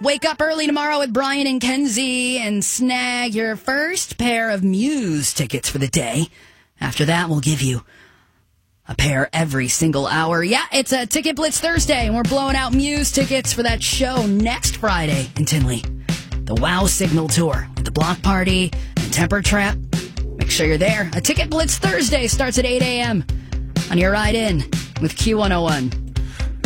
Wake up early tomorrow with Brian and Kenzie and snag your first pair of Muse tickets for the day. After that, we'll give you a pair every single hour. Yeah, it's a Ticket Blitz Thursday, and we're blowing out Muse tickets for that show next Friday in Tinley. The Wow Signal Tour with the Block Party and Temper Trap. Make sure you're there. A Ticket Blitz Thursday starts at 8 a.m. on your ride in with Q101.